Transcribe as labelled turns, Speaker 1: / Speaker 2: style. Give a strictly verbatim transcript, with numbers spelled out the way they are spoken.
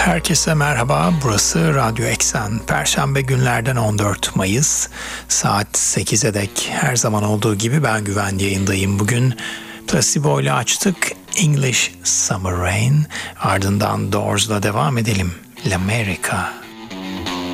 Speaker 1: Herkese merhaba, burası Radyo Eksen. Perşembe günlerden on dört Mayıs saat sekize dek her zaman olduğu gibi ben Güven yayındayım. Bugün Placebo ile açtık, English Summer Rain, ardından Doors'la devam edelim, L'America.